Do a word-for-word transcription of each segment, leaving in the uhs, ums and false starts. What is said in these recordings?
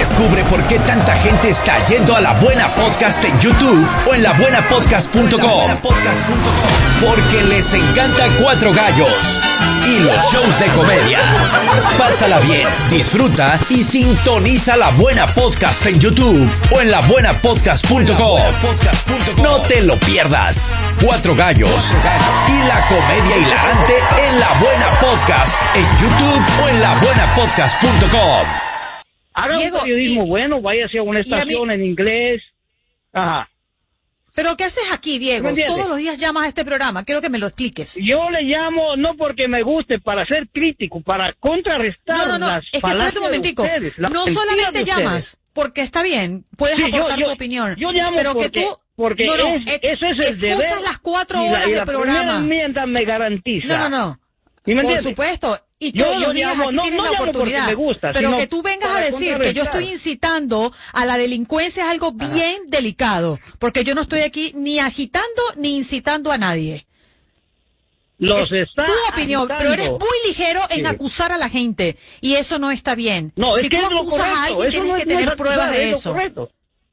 Descubre por qué tanta gente está yendo a La Buena Podcast en YouTube o en la buena podcast punto com. Porque les encanta Cuatro Gallos y los shows de comedia. Pásala bien, disfruta y sintoniza La Buena Podcast en YouTube o en la buena podcast punto com. No te lo pierdas. Cuatro Gallos y la comedia hilarante en La Buena Podcast en YouTube o en la buena podcast punto com. Haga Diego, un periodismo y, bueno, vaya hacia una estación mí, en inglés. Ajá. ¿Pero qué haces aquí, Diego? Todos los días llamas a este programa, quiero que me lo expliques. Yo le llamo no porque me guste, para ser crítico, para contrarrestar no, no, no. las es que espérate un momentico. Ustedes, no solamente llamas, porque está bien, puedes sí, aportar yo, yo, tu opinión. Yo llamo pero porque, que tú, porque no, no, es, ese es el deber. Escuchas las cuatro y horas la, y de la programa. La enmienda me garantiza. No, no, no. ¿Sí me Por entiendes? supuesto. Y yo, todos yo los días llamo, aquí no, tienes no la oportunidad. Me gusta, pero que tú vengas a decir que yo estoy incitando a la delincuencia es algo bien Ajá. delicado. Porque yo no estoy aquí ni agitando ni incitando a nadie. Los es está tu opinión, agitando. pero eres muy ligero en sí. acusar a la gente. Y eso no está bien. No, si es que tú es lo acusas correcto. a alguien, eso tienes no que es, tener no es pruebas acusar, de es eso. Lo correcto.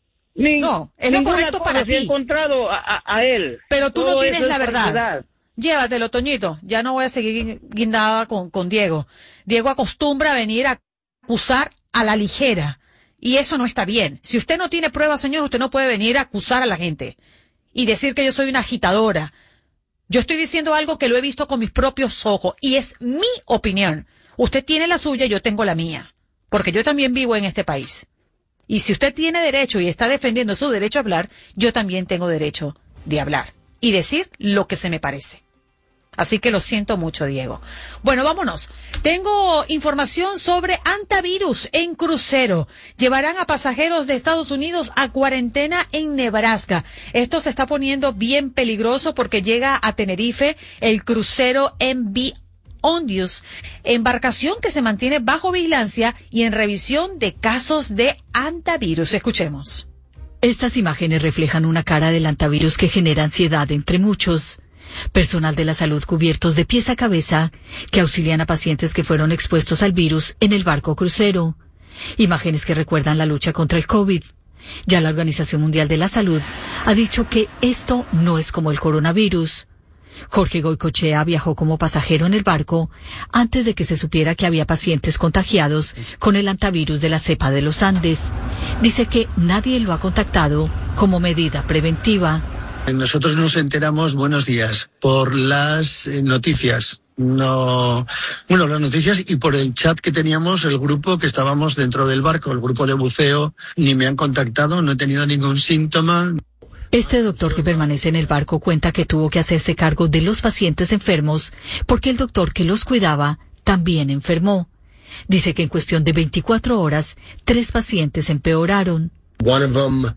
Ni, no, es lo correcto para ti. He encontrado a, a, a él. Pero tú Todo no tienes la verdad. Falsedad. Llévatelo, Toñito. Ya no voy a seguir guindada con, con Diego. Diego acostumbra a venir a acusar a la ligera. Y eso no está bien. Si usted no tiene pruebas, señor, usted no puede venir a acusar a la gente. Y decir que yo soy una agitadora. Yo estoy diciendo algo que lo he visto con mis propios ojos. Y es mi opinión. Usted tiene la suya, yo tengo la mía. Porque yo también vivo en este país. Y si usted tiene derecho y está defendiendo su derecho a hablar, yo también tengo derecho de hablar. Y decir lo que se me parece. Así que lo siento mucho, Diego. Bueno, vámonos. Tengo información sobre antivirus en crucero. Llevarán a pasajeros de Estados Unidos a cuarentena en Nebraska. Esto se está poniendo bien peligroso porque llega a Tenerife el crucero M V Ondius, embarcación que se mantiene bajo vigilancia y en revisión de casos de antivirus. Escuchemos. Estas imágenes reflejan una cara del antivirus que genera ansiedad entre muchos. Personal de la salud cubiertos de pies a cabeza que auxilian a pacientes que fueron expuestos al virus en el barco crucero. Imágenes que recuerdan la lucha contra el COVID. Ya la Organización Mundial de la Salud ha dicho que esto no es como el coronavirus. Jorge Goicoechea viajó como pasajero en el barco antes de que se supiera que había pacientes contagiados con el antivirus de la cepa de los Andes. Dice que nadie lo ha contactado como medida preventiva. Nosotros nos enteramos, buenos días, por las eh, noticias. No, bueno, las noticias y por el chat que teníamos, el grupo que estábamos dentro del barco, el grupo de buceo, ni me han contactado, no he tenido ningún síntoma. Este doctor que permanece en el barco cuenta que tuvo que hacerse cargo de los pacientes enfermos porque el doctor que los cuidaba también enfermó. Dice que en cuestión de veinticuatro horas, tres pacientes empeoraron. One of them,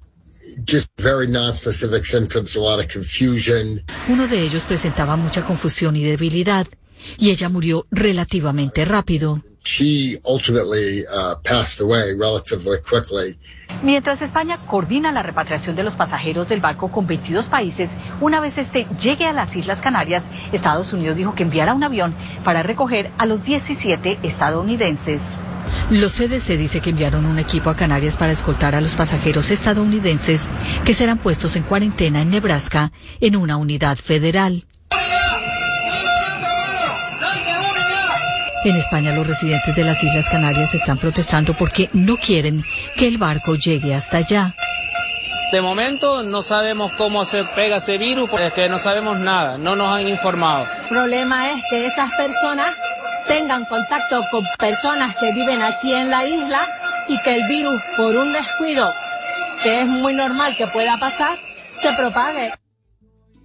just very non-specific symptoms, a lot of confusion. Uno de ellos presentaba mucha confusión y debilidad, y ella murió relativamente rápido. She ultimately uh, passed away relatively quickly. Mientras España coordina la repatriación de los pasajeros del barco con veintidós países, una vez este llegue a las Islas Canarias, Estados Unidos dijo que enviará un avión para recoger a los diecisiete estadounidenses. Los C D C dice que enviaron un equipo a Canarias para escoltar a los pasajeros estadounidenses que serán puestos en cuarentena en Nebraska en una unidad federal. En España, los residentes de las Islas Canarias están protestando porque no quieren que el barco llegue hasta allá. De momento no sabemos cómo se pega ese virus, porque no sabemos nada, no nos han informado. El problema es que esas personas tengan contacto con personas que viven aquí en la isla y que el virus, por un descuido, que es muy normal que pueda pasar, se propague.